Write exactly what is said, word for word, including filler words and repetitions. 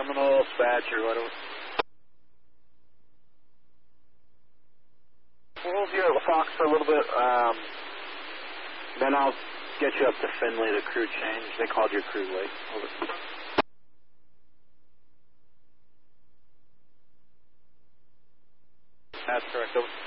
Seminole, Spatcher, whatever. We'll hold you at Fox for a little bit, um, then I'll get you up to Finley, the crew change. They called your crew late. Over. That's correct. Over.